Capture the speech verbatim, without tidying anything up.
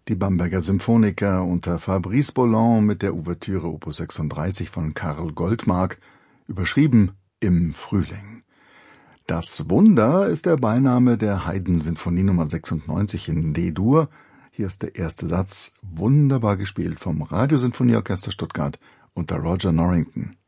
Die Bamberger Symphoniker unter Fabrice Bolland mit der Ouvertüre Opus sechsunddreißig von Karl Goldmark, überschrieben Im Frühling. Das Wunder ist der Beiname der Haydn-Sinfonie Nummer sechsundneunzig in D-Dur. Hier ist der erste Satz, wunderbar gespielt vom Radiosinfonieorchester Stuttgart unter Roger Norrington.